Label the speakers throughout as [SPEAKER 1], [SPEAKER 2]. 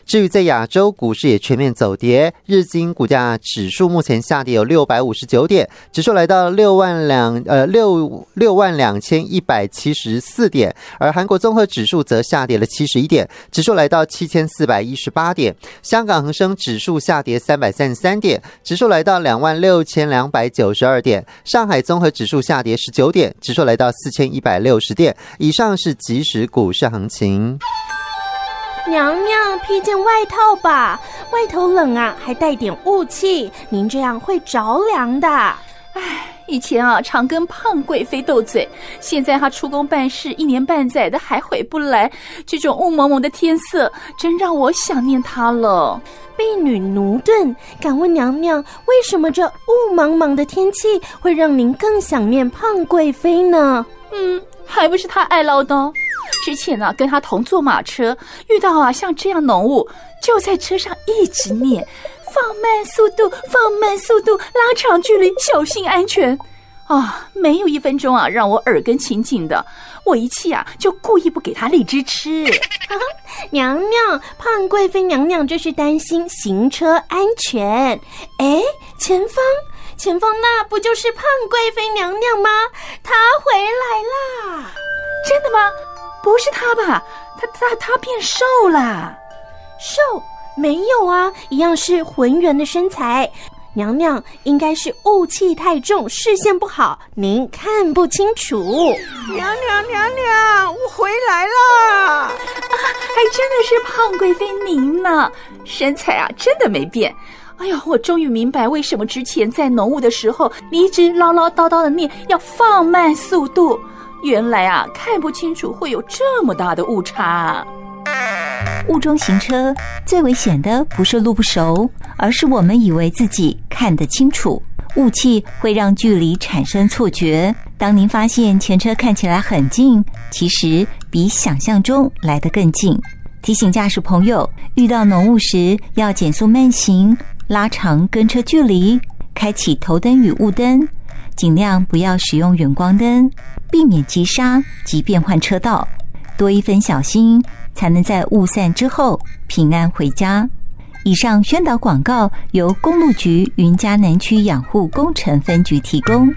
[SPEAKER 1] 至于在亚洲股市也全面走跌，日经股价指数目前下跌有659点，指数来到62174点，而韩国综合指数则下跌了71点，指数来到7418点。香港恒生指数下跌333点，指数来到26292点。上海综合指数下跌19点，指数来到4160点。以上是即时股市行情。
[SPEAKER 2] 娘娘，披件外套吧，外头冷啊，还带点雾气，您这样会着凉的。
[SPEAKER 3] 以前啊常跟胖贵妃斗嘴，现在她出宫办事1年半载的还回不来，这种雾蒙蒙的天色真让我想念她了。
[SPEAKER 2] 婢女奴顿，敢问娘娘，为什么这雾茫茫的天气会让您更想念胖贵妃呢？
[SPEAKER 3] 还不是她爱唠叨。之前啊跟她同坐马车，遇到啊像这样浓雾，就在车上一直念放慢速度，放慢速度，拉长距离，小心安全。没有1分钟啊让我耳根清净的，我一气啊就故意不给她荔枝吃。
[SPEAKER 2] 娘娘，胖贵妃娘娘这是担心行车安全。前方那不就是胖贵妃娘娘吗？她回来啦！
[SPEAKER 3] 真的吗？不是她吧？她变瘦了。
[SPEAKER 2] 瘦？没有啊，一样是浑圆的身材。娘娘应该是雾气太重，视线不好，您看不清楚。
[SPEAKER 4] 娘娘，我回来了！
[SPEAKER 3] 还真的是胖贵妃您呢，身材啊真的没变。我终于明白为什么之前在浓雾的时候，你一直唠唠叨叨的念要放慢速度，原来啊看不清楚会有这么大的误差。
[SPEAKER 5] 雾中行车最危险的不是路不熟，而是我们以为自己看得清楚。雾气会让距离产生错觉，当您发现前车看起来很近，其实比想象中来得更近。提醒驾驶朋友，遇到浓雾时要减速慢行，拉长跟车距离，开启头灯与雾灯，尽量不要使用远光灯，避免急刹及变换车道，多一分小心，才能在雾散之后平安回家。以上宣导广告由公路局云嘉南区养护工程分局提供。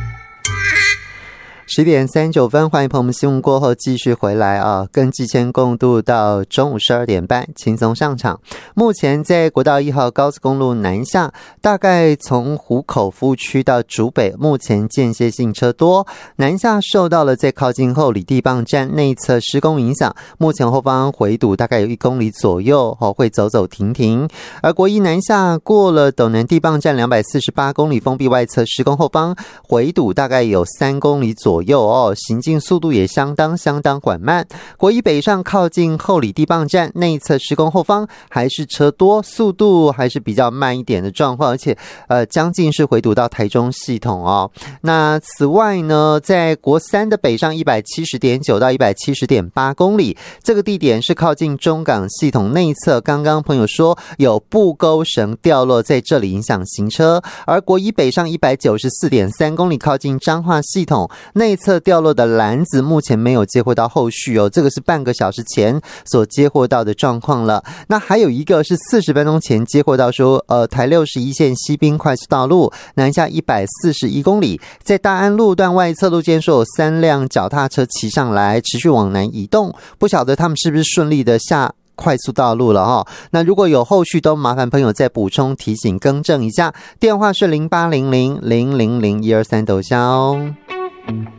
[SPEAKER 1] 10点39分，欢迎朋友们新闻过后继续回来啊，跟季谦共度到中午12点半，轻松上场。目前在国道1号高速公路南下，大概从湖口服务区到竹北，目前间歇性车多。南下受到了在靠近后里地磅站内侧施工影响，目前后方回堵大概有1公里左右，会走走停停。而国一南下过了斗南地磅站248公里封闭外侧施工后方，回堵大概有3公里左右，行进速度也相当缓慢。国一北上靠近后里地磅站内侧施工后方还是车多，速度还是比较慢一点的状况，而且将近是回堵到台中系统哦。那此外呢，在国三的北上 170.9 到 170.8 公里，这个地点是靠近中港系统内侧，刚刚朋友说有布钩绳掉落在这里影响行车。而国一北上 194.3 公里靠近彰化系统内侧掉落的篮子目前没有接获到后续哦，这个是半个小时前所接获到的状况了。那还有一个是40分钟前接获到说台61线西滨快速道路南下141公里，在大安路段外侧路间说有3辆脚踏车骑上来持续往南移动，不晓得他们是不是顺利的下快速道路了哈。那如果有后续都麻烦朋友再补充提醒更正一下，电话是0800000123斗销。